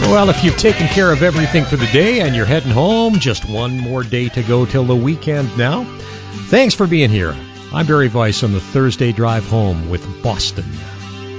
Well, if you've taken care of everything for the day and you're heading home, just one more day to go till the weekend now. Thanks for being here. I'm Barry Weiss on the Thursday Drive Home with Boston.